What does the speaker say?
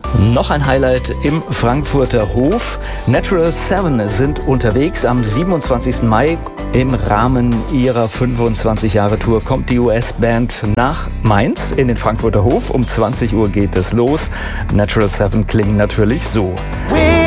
Noch ein Highlight im Frankfurter Hof. Natural 7 sind unterwegs. Am 27. Mai im Rahmen ihrer 25-Jahre-Tour kommt die US-Band nach Mainz in den Frankfurter Hof. Um 20 Uhr geht es los. Natural 7 klingen natürlich so.